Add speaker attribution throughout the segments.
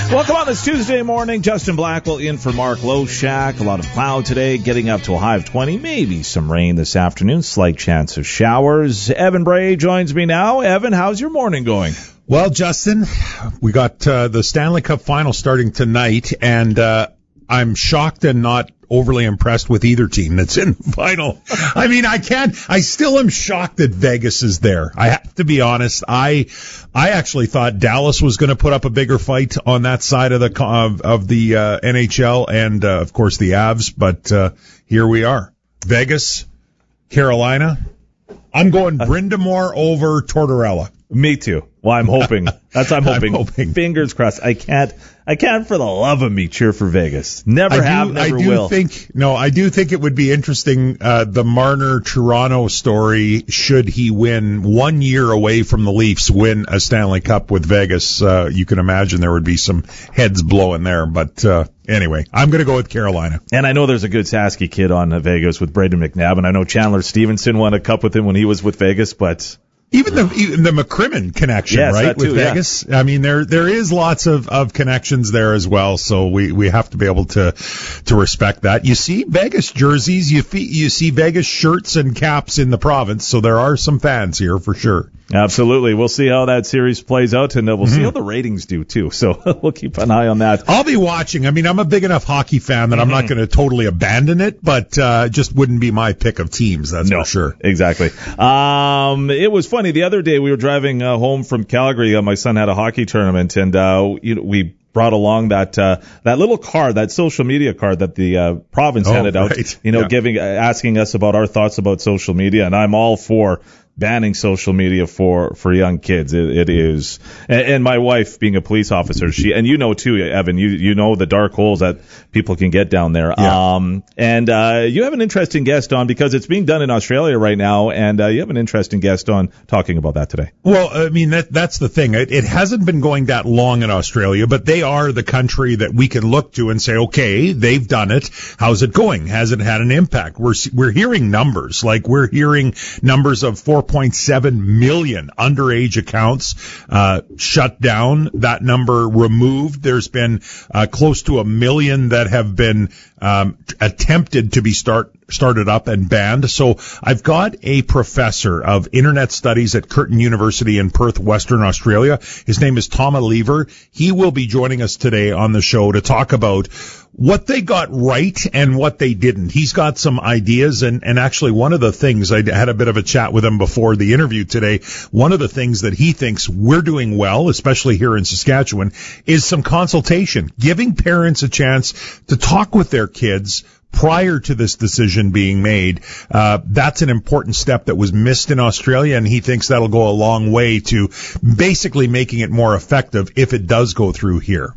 Speaker 1: Welcome on this Tuesday morning. Justin Blackwell in for Mark Loshak. A lot of cloud today, getting up to a high of 20. Maybe some rain this afternoon. Slight chance of showers. Evan Bray joins me now. Evan, how's your morning going?
Speaker 2: Well, Justin, we got the Stanley Cup final starting tonight, and I'm shocked and not overly impressed with either team that's in the final. I mean, I still am shocked that Vegas is there. I have to be honest. I actually thought Dallas was going to put up a bigger fight on that side of the NHL and, of course, the Avs, but here we are. Vegas, Carolina. I'm going Brind'Amour over Tortorella.
Speaker 1: Me too. Well, I'm hoping. I'm hoping. Fingers crossed. I can't for the love of me cheer for Vegas. Never will.
Speaker 2: I do think it would be interesting, the Marner-Toronto story, should he win 1 year away from the Leafs, win a Stanley Cup with Vegas. You can imagine there would be some heads blowing there. But anyway, I'm going to go with Carolina.
Speaker 1: And I know there's a good Sasky kid on Vegas with Braden McNabb, and I know Chandler Stevenson won a cup with him when he was with Vegas, but...
Speaker 2: Even the McCrimmon connection,
Speaker 1: yes,
Speaker 2: right, with
Speaker 1: too,
Speaker 2: Vegas. Yeah. I mean, there is lots of connections there as well. So we have to be able to respect that. You see Vegas jerseys, you see Vegas shirts and caps in the province. So there are some fans here for sure.
Speaker 1: Absolutely. We'll see how that series plays out, and we'll see how the ratings do, too. So we'll keep an eye on that.
Speaker 2: I'll be watching. I mean, I'm a big enough hockey fan that I'm not going to totally abandon it, but just wouldn't be my pick of teams, that's for sure.
Speaker 1: Exactly. It was funny. The other day we were driving home from Calgary. My son had a hockey tournament, and we brought along that little card, that social media card that the province handed out, asking us about our thoughts about social media, and I'm all for banning social media for young kids. It is. And my wife, being a police officer, and you know too, Evan, you know the dark holes that people can get down there.
Speaker 2: Yeah.
Speaker 1: And you have an interesting guest on, because it's being done in Australia right now, and you have an interesting guest on talking about that today.
Speaker 2: Well, I mean, that's the thing. It hasn't been going that long in Australia, but they are the country that we can look to and say, okay, they've done it. How's it going? Has it had an impact? We're hearing numbers, like we're hearing numbers of 4.7 million underage accounts shut down, that number removed. There's been close to 1 million that have been attempted to be started up and banned. So I've got a professor of internet studies at Curtin University in Perth, Western Australia. His name is Tom Lever. He will be joining us today on the show to talk about what they got right and what they didn't. He's got some ideas, and actually one of the things, I had a bit of a chat with him before the interview today, one of the things that he thinks we're doing well, especially here in Saskatchewan, is some consultation, giving parents a chance to talk with their kids prior to this decision being made. That's an important step that was missed in Australia, and he thinks that'll go a long way to basically making it more effective if it does go through here.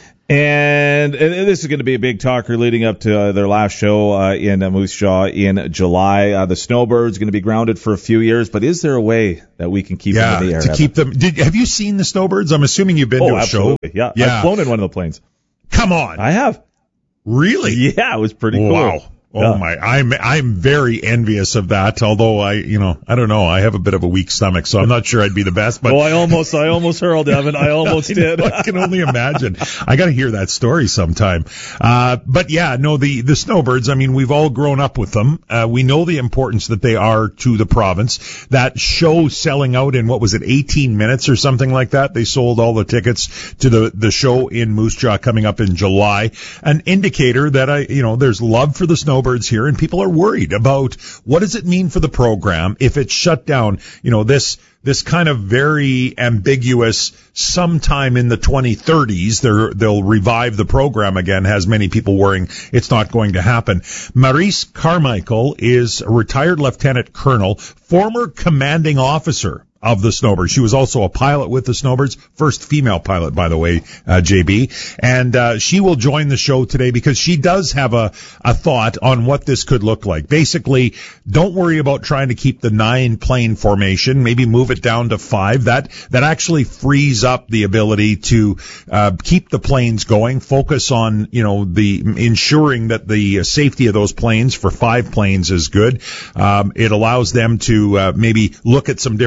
Speaker 1: And this is going to be a big talker leading up to their last show in Moose Jaw in July. The Snowbirds going to be grounded for a few years, but is there a way that we can keep them in the air?
Speaker 2: To keep them. Have you seen the Snowbirds? I'm assuming you've been to a
Speaker 1: absolutely.
Speaker 2: show.
Speaker 1: Yeah, I've flown in one of the planes.
Speaker 2: Come on.
Speaker 1: I have.
Speaker 2: Really?
Speaker 1: Yeah, it was pretty cool.
Speaker 2: Wow. Oh my, I'm very envious of that, although I don't know, I have a bit of a weak stomach, so I'm not sure I'd be the best, but.
Speaker 1: Oh, I almost hurled, Evan. I almost did.
Speaker 2: I can only imagine. I gotta hear that story sometime. But yeah, no, the Snowbirds, I mean, we've all grown up with them. We know the importance that they are to the province. That show selling out in, 18 minutes or something like that? They sold all the tickets to the show in Moose Jaw coming up in July. An indicator that there's love for the Snowbirds here, and people are worried about what does it mean for the program if it's shut down. This kind of very ambiguous, sometime in the 2030s, they'll revive the program again, has many people worrying it's not going to happen. Maurice Carmichael is a retired lieutenant colonel, former commanding officer of the Snowbirds. She was also a pilot with the Snowbirds, first female pilot, by the way, JB. And she will join the show today because she does have a thought on what this could look like. Basically, don't worry about trying to keep the 9-plane formation. Maybe move it down to 5. That actually frees up the ability to keep the planes going. Focus on the ensuring that the safety of those planes for 5 planes is good. It allows them to maybe look at some different formations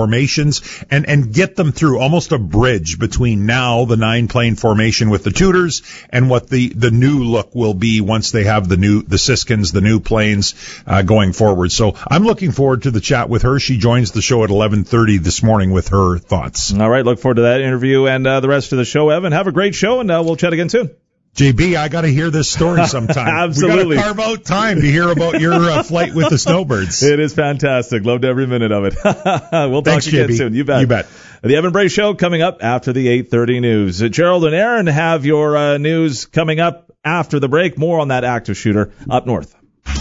Speaker 2: formations and get them through, almost a bridge between now the 9-plane formation with the Tudors and what the new look will be once they have the Siskins, the new planes going forward. So I'm looking forward to the chat with her. She joins the show at 11:30 this morning with her thoughts.
Speaker 1: All right, look forward to that interview and the rest of the show. Evan, have a great show, and we'll chat again soon.
Speaker 2: JB, I got to hear this story sometime.
Speaker 1: Absolutely.
Speaker 2: We got to carve out time to hear about your flight with the Snowbirds.
Speaker 1: It is fantastic. Loved every minute of it. We'll talk again soon. You bet.
Speaker 2: You bet.
Speaker 1: The Evan Bray Show coming up after the 8:30 news. Gerald and Aaron have your news coming up after the break. More on that active shooter up north.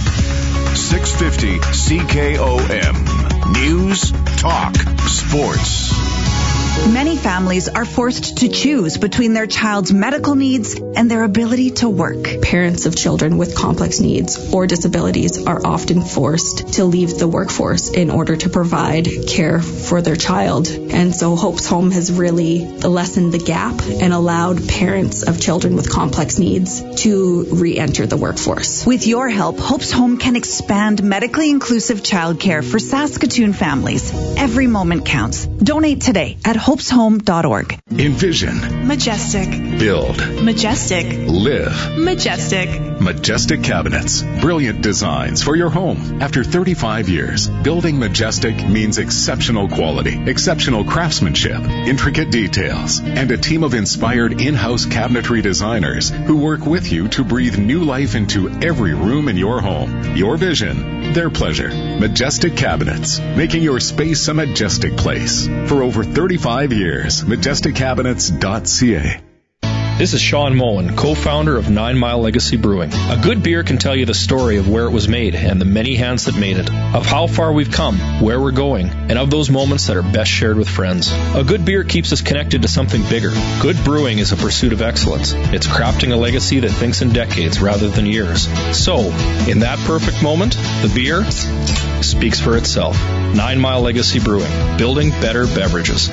Speaker 3: 650 CKOM. News, talk, sports.
Speaker 4: Many families are forced to choose between their child's medical needs and their ability to work.
Speaker 5: Parents of children with complex needs or disabilities are often forced to leave the workforce in order to provide care for their child. And so Hope's Home has really lessened the gap and allowed parents of children with complex needs to re-enter the workforce.
Speaker 4: With your help, Hope's Home can expand medically inclusive childcare for Saskatoon families. Every moment counts. Donate today at hopeshome.org.
Speaker 3: Envision.
Speaker 6: Majestic.
Speaker 3: Build.
Speaker 6: Majestic.
Speaker 3: Live.
Speaker 6: Majestic.
Speaker 3: Majestic Cabinets. Brilliant designs for your home. After 35 years, building Majestic means exceptional quality, exceptional craftsmanship, intricate details, and a team of inspired in-house cabinetry designers who work with you to breathe new life into every room in your home. Your vision, their pleasure. Majestic Cabinets, making your space a majestic place. For over 35 years, MajesticCabinets.ca.
Speaker 7: This is Sean Mullen, co-founder of 9 Mile Legacy Brewing. A good beer can tell you the story of where it was made and the many hands that made it, of how far we've come, where we're going, and of those moments that are best shared with friends. A good beer keeps us connected to something bigger. Good brewing is a pursuit of excellence. It's crafting a legacy that thinks in decades rather than years. So, in that perfect moment, the beer speaks for itself. 9 Mile Legacy Brewing, building better beverages.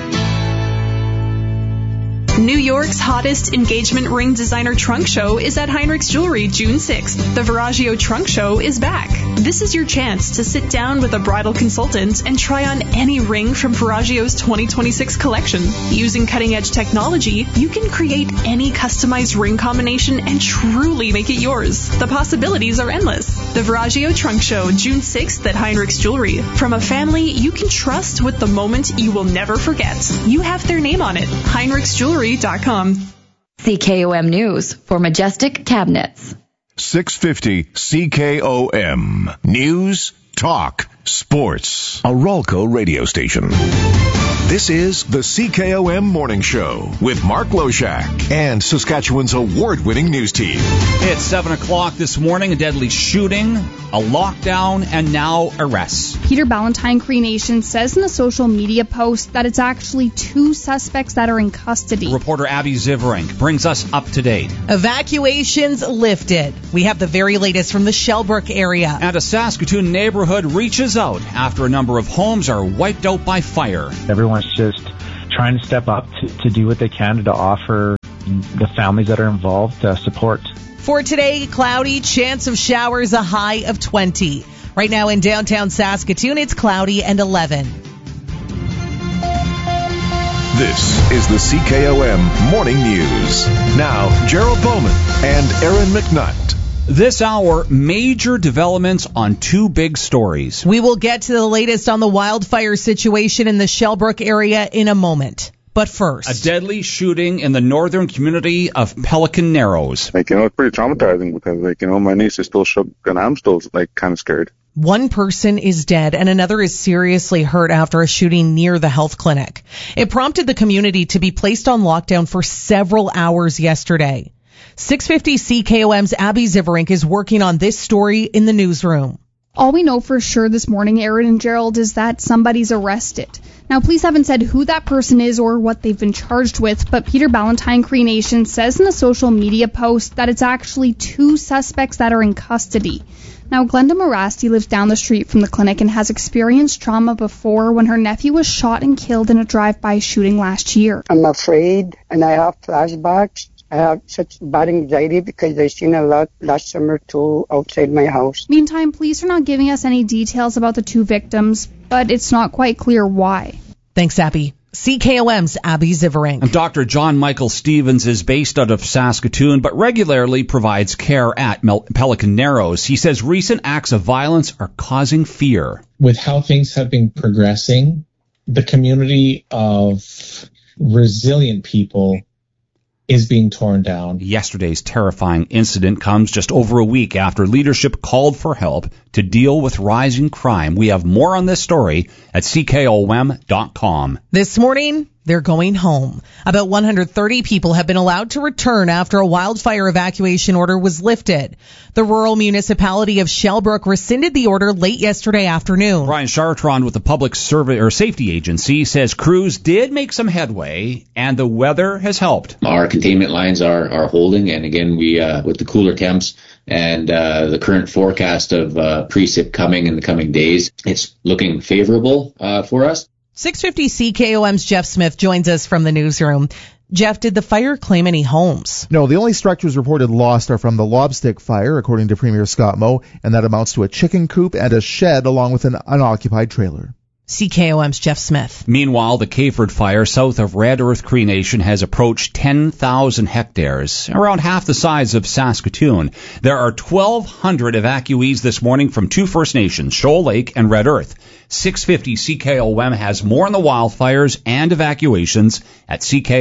Speaker 6: New York's hottest engagement ring designer trunk show is at Heinrich's Jewelry June 6th. The Viraggio Trunk Show is back. This is your chance to sit down with a bridal consultant and try on any ring from Viraggio's 2026 collection. Using cutting-edge technology, you can create any customized ring combination and truly make it yours. The possibilities are endless. The Viraggio Trunk Show, June 6th at Heinrich's Jewelry. From a family you can trust with the moment you will never forget. You have their name on it. Heinrich's Jewelry.
Speaker 8: CKOM News for Majestic Cabinets.
Speaker 3: 650 CKOM. News, talk, sports. A Ralco radio station. This is the CKOM Morning Show with Mark Loshak and Saskatchewan's award-winning news team.
Speaker 9: It's 7 o'clock this morning, a deadly shooting, a lockdown, and now arrests.
Speaker 10: Peter Ballantyne Cree Nation says in a social media post that it's actually 2 suspects that are in custody.
Speaker 9: Reporter Abby Ziverink brings us up to date.
Speaker 11: Evacuations lifted. We have the very latest from the Shellbrook area.
Speaker 9: And a Saskatoon neighborhood reaches out after a number of homes are wiped out by fire.
Speaker 12: Everyone's just trying to step up to do what they can to offer the families that are involved support.
Speaker 11: For today, cloudy, chance of showers, a high of 20. Right now in downtown Saskatoon, it's cloudy and 11.
Speaker 3: This is the CKOM Morning News. Now, Gerald Bowman and Aaron McNutt.
Speaker 9: This hour, major developments on 2 big stories.
Speaker 11: We will get to the latest on the wildfire situation in the Shellbrook area in a moment. But first,
Speaker 9: a deadly shooting in the northern community of Pelican Narrows.
Speaker 13: It's pretty traumatizing because, my niece is still shook and I'm still, kind of scared.
Speaker 11: One person is dead and another is seriously hurt after a shooting near the health clinic. It prompted the community to be placed on lockdown for several hours yesterday. 650 CKOM's Abby Ziverink is working on this story in the newsroom.
Speaker 10: All we know for sure this morning, Aaron and Gerald, is that somebody's arrested. Now, police haven't said who that person is or what they've been charged with, but Peter Ballantyne Cree Nation says in a social media post that it's actually 2 suspects that are in custody. Now, Glenda Morasti lives down the street from the clinic and has experienced trauma before when her nephew was shot and killed in a drive-by shooting last year.
Speaker 14: I'm afraid and I have flashbacks. I have such bad anxiety because I've seen a lot last summer too outside my house.
Speaker 10: Meantime, police are not giving us any details about the 2 victims, but it's not quite clear why.
Speaker 11: Thanks, Abby. CKOM's Abby Ziverink.
Speaker 9: And Dr. John Michael Stevens is based out of Saskatoon, but regularly provides care at Pelican Narrows. He says recent acts of violence are causing fear.
Speaker 15: With how things have been progressing, the community of resilient people is being torn down.
Speaker 9: Yesterday's terrifying incident comes just over a week after leadership called for help to deal with rising crime. We have more on this story at CKOM.com.
Speaker 11: This morning, they're going home. About 130 people have been allowed to return after a wildfire evacuation order was lifted. The rural municipality of Shellbrook rescinded the order late yesterday afternoon.
Speaker 9: Brian Chartrand with the Public Safety Agency says crews did make some headway and the weather has helped.
Speaker 16: Our containment lines are holding, and again, we with the cooler temps and the current forecast of precip coming in the coming days, it's looking favorable for us.
Speaker 11: 650 CKOM's Jeff Smith joins us from the newsroom. Jeff, did the fire claim any homes?
Speaker 17: No, the only structures reported lost are from the Lobstick fire, according to Premier Scott Moe, and that amounts to a chicken coop and a shed along with an unoccupied trailer.
Speaker 11: CKOM's Jeff Smith.
Speaker 9: Meanwhile, the Kayford fire south of Red Earth Cree Nation has approached 10,000 hectares, around half the size of Saskatoon. There are 1,200 evacuees this morning from two First Nations, Shoal Lake and Red Earth. 650 CKOM has more on the wildfires and evacuations at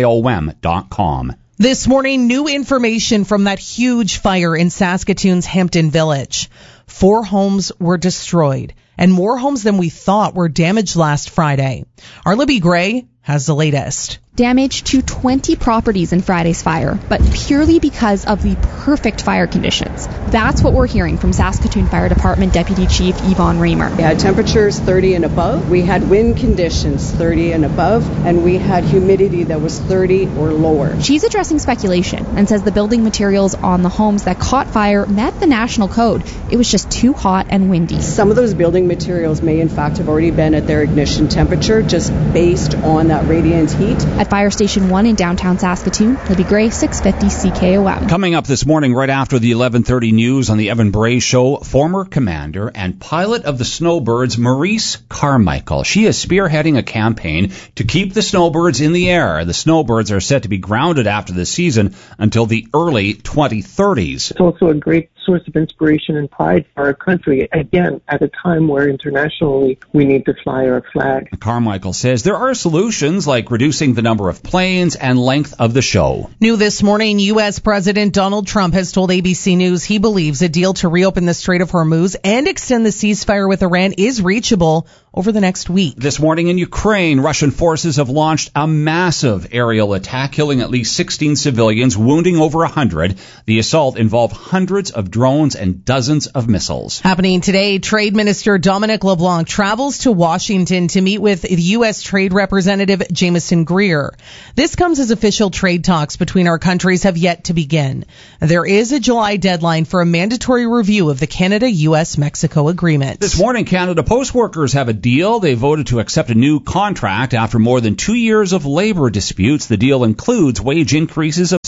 Speaker 9: CKOM.com.
Speaker 11: This morning, new information from that huge fire in Saskatoon's Hampton Village. 4 homes were destroyed, and more homes than we thought were damaged last Friday. Our Libby Gray has the latest.
Speaker 18: Damage to 20 properties in Friday's fire, but purely because of the perfect fire conditions. That's what we're hearing from Saskatoon Fire Department Deputy Chief Yvonne Raymer.
Speaker 19: We had temperatures 30 and above. We had wind conditions 30 and above, and we had humidity that was 30 or lower.
Speaker 18: She's addressing speculation and says the building materials on the homes that caught fire met the national code. It was just too hot and windy.
Speaker 19: Some of those building materials may in fact have already been at their ignition temperature just based on that radiant heat.
Speaker 18: At Fire Station 1 in downtown Saskatoon, Libby Gray, 650 CKOM.
Speaker 9: Coming up this morning, right after the 11:30 news on the Evan Bray Show, former commander and pilot of the Snowbirds, Maurice Carmichael. She is spearheading a campaign to keep the Snowbirds in the air. The Snowbirds are set to be grounded after the season until the early 2030s.
Speaker 20: It's also a great source of inspiration and pride for our country, again, at a time where internationally we need to fly our flag.
Speaker 9: Carmichael says there are solutions like reducing the number of planes and length of the show.
Speaker 11: New this morning, U.S. President Donald Trump has told ABC News he believes a deal to reopen the Strait of Hormuz and extend the ceasefire with Iran is reachable over the next week.
Speaker 9: This morning in Ukraine, Russian forces have launched a massive aerial attack, killing at least 16 civilians, wounding over 100. The assault involved hundreds of drones and dozens of missiles.
Speaker 11: Happening today, Trade Minister Dominic LeBlanc travels to Washington to meet with U.S. Trade Representative Jameson Greer. This comes as official trade talks between our countries have yet to begin. There is a July deadline for a mandatory review of the Canada-U.S.-Mexico agreement.
Speaker 9: This morning, Canada Post workers have a deal. They voted to accept a new contract after more than 2 years of labor disputes. The deal includes wage increases of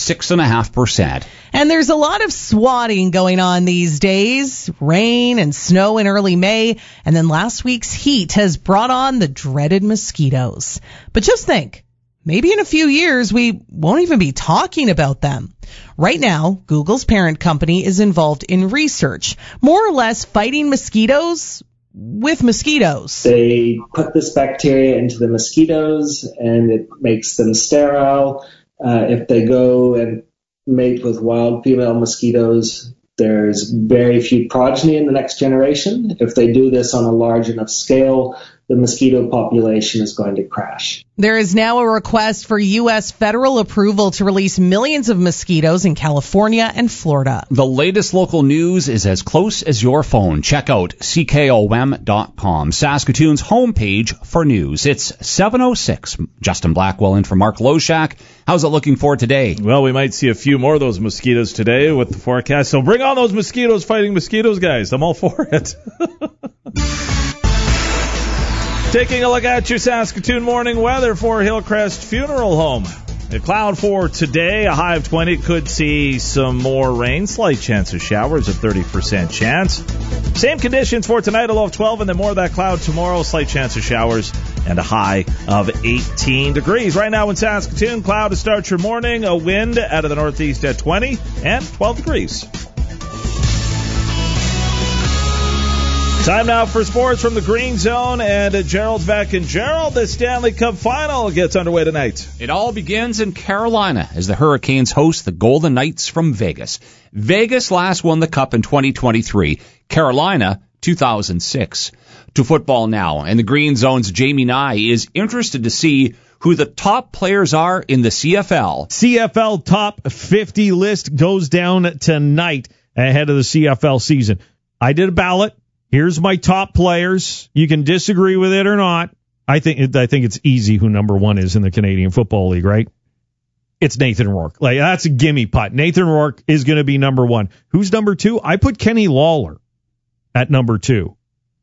Speaker 9: 6.5%.
Speaker 11: And there's a lot of swatting going on these days. Rain and snow in early May. And then last week's heat has brought on the dreaded mosquitoes. But just think, maybe in a few years we won't even be talking about them. Right now, Google's parent company is involved in research, more or less fighting mosquitoes with mosquitoes.
Speaker 21: They put this bacteria into the mosquitoes and it makes them sterile. If they go and mate with wild female mosquitoes, there's very few progeny in the next generation. If they do this on a large enough scale, the mosquito population is going to crash.
Speaker 11: There is now a request for U.S. federal approval to release millions of mosquitoes in California and Florida.
Speaker 9: The latest local news is as close as your phone. Check out CKOM.com, Saskatoon's homepage for news. It's 7:06. Justin Blackwell in for Mark Loshak. How's it looking for today?
Speaker 1: Well, we might see a few more of those mosquitoes today with the forecast. So bring on those mosquitoes fighting mosquitoes, guys. I'm all for it. Taking a look at your Saskatoon morning weather for Hillcrest Funeral Home. A cloud for today, a high of 20. Could see some more rain, slight chance of showers, a 30% chance. Same conditions for tonight, a low of 12, and then more of that cloud tomorrow, slight chance of showers, and a high of 18 degrees. Right now in Saskatoon, cloud to start your morning, a wind out of the northeast at 20, and 12 degrees. Time now for sports from the Green Zone, and Gerald's back. And Gerald, the Stanley Cup Final gets underway tonight.
Speaker 9: It all begins in Carolina as the Hurricanes host the Golden Knights from Vegas. Vegas last won the Cup in 2023. Carolina, 2006. To football now, and the Green Zone's Jamie Nye is interested to see who the top players are in the CFL.
Speaker 2: CFL top 50 list goes down tonight ahead of the CFL season. I did a ballot. Here's my top players. You can disagree with it or not. I think it's easy who number one is in the Canadian Football League, right? It's Nathan Rourke. Like, that's a gimme putt. Nathan Rourke is going to be number one. Who's number two? I put Kenny Lawler at number two.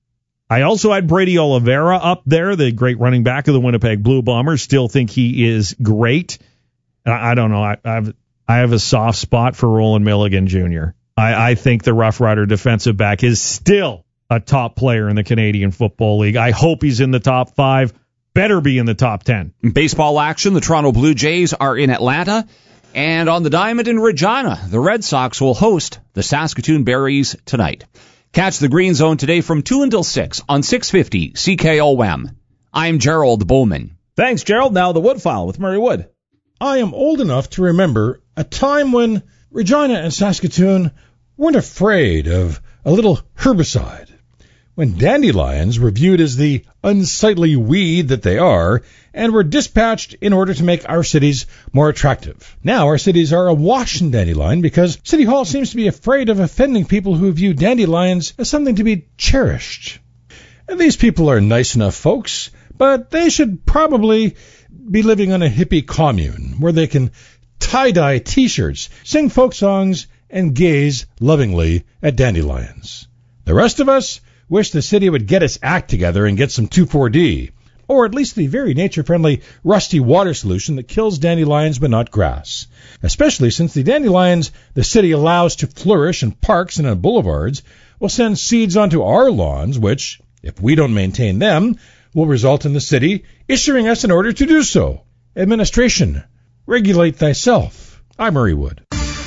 Speaker 2: I also had Brady Oliveira up there, the great running back of the Winnipeg Blue Bombers. Still think he is great. I don't know. I have a soft spot for Roland Milligan Jr. I think the Rough Rider defensive back is still a top player in the Canadian Football League. I hope he's in the top 5. Better be in the top 10.
Speaker 9: In baseball action, the Toronto Blue Jays are in Atlanta. And on the Diamond in Regina, the Red Sox will host the Saskatoon Berries tonight. Catch the Green Zone today from 2 until 6 on 650 CKOM. I'm Gerald Bowman.
Speaker 1: Thanks, Gerald. Now the Woodfile with Murray Wood.
Speaker 22: I am old enough to remember a time when Regina and Saskatoon weren't afraid of a little herbicide. When dandelions were viewed as the unsightly weed that they are, and were dispatched in order to make our cities more attractive. Now our cities are awash in dandelion because City Hall seems to be afraid of offending people who view dandelions as something to be cherished. And these people are nice enough folks, but they should probably be living on a hippie commune where they can tie-dye T-shirts, sing folk songs, and gaze lovingly at dandelions. The rest of us wish the city would get its act together and get some 2,4-D, or at least the very nature-friendly rusty water solution that kills dandelions but not grass, especially since the dandelions the city allows to flourish in parks and on boulevards will send seeds onto our lawns, which, if we don't maintain them, will result in the city issuing us an order to do so. Administration, regulate thyself. I'm Murray Wood.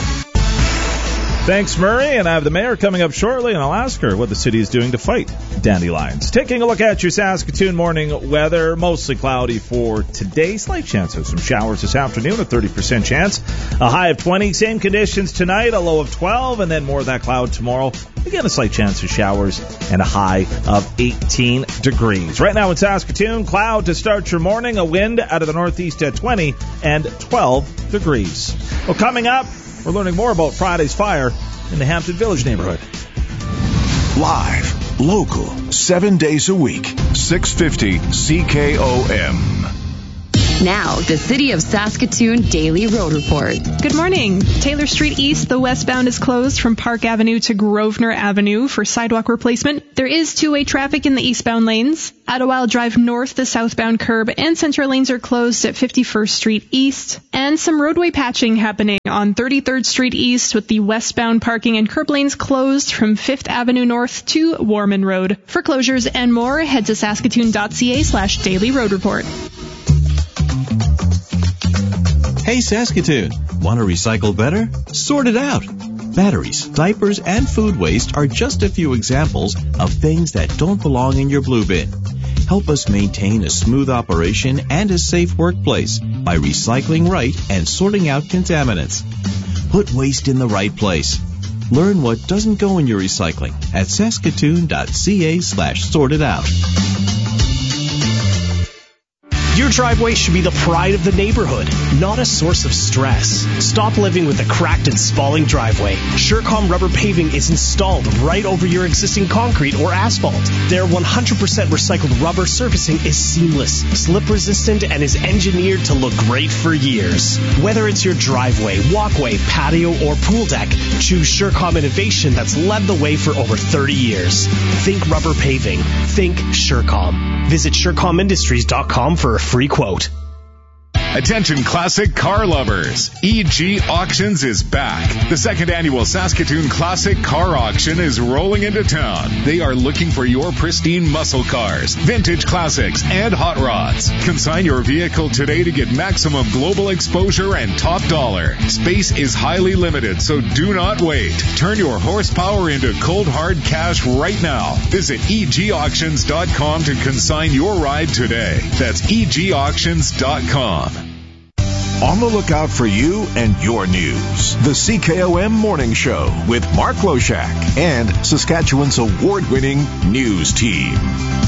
Speaker 1: Thanks, Murray, and I have the mayor coming up shortly, and I'll ask her what the city is doing to fight dandelions. Taking a look at your Saskatoon morning weather, mostly cloudy for today. Slight chance of some showers this afternoon, a 30% chance. A high of 20, same conditions tonight, a low of 12, and then more of that cloud tomorrow. Again, a slight chance of showers and a high of 18 degrees. Right now in Saskatoon, cloud to start your morning, a wind out of the northeast at 20 and 12 degrees. Well, coming up, we're learning more about Friday's fire in the Hampton Village neighborhood.
Speaker 23: Live, local, 7 days a week, 650 CKOM.
Speaker 8: Now, the City of Saskatoon Daily Road Report.
Speaker 6: Good morning. Taylor Street East, the westbound is closed from Park Avenue to Grosvenor Avenue for sidewalk replacement. There is two-way traffic in the eastbound lanes. Idlewild Drive North, the southbound curb and center lanes are closed at 51st Street East. And some roadway patching happening on 33rd Street East with the westbound parking and curb lanes closed from 5th Avenue North to Warman Road. For closures and more, head to saskatoon.ca/daily road report.
Speaker 24: Hey Saskatoon, want to recycle better? Sort it out. Batteries, diapers, and food waste are just a few examples of things that don't belong in your blue bin. Help us maintain a smooth operation and a safe workplace by recycling right and sorting out contaminants. Put waste in the right place. Learn what doesn't go in your recycling at saskatoon.ca/sortitout.
Speaker 25: Your driveway should be the pride of the neighborhood, not a source of stress. Stop living with a cracked and spalling driveway. Surecom rubber paving is installed right over your existing concrete or asphalt. Their 100% recycled rubber surfacing is seamless, slip resistant, and is engineered to look great for years. Whether it's your driveway, walkway, patio, or pool deck, choose Surecom innovation that's led the way for over 30 years. Think rubber paving. Think Surecom. Visit SureComIndustries.com for a free quote.
Speaker 3: Attention classic car lovers. EG Auctions is back. The second annual Saskatoon Classic Car Auction is rolling into town. They are looking for your pristine muscle cars, vintage classics, and hot rods. Consign your vehicle today to get maximum global exposure and top dollar. Space is highly limited, so do not wait. Turn your horsepower into cold hard cash right now. Visit egauctions.com to consign your ride today. That's egauctions.com.
Speaker 23: On the lookout for you and your news. The CKOM Morning Show with Mark Loshak and Saskatchewan's award-winning news team.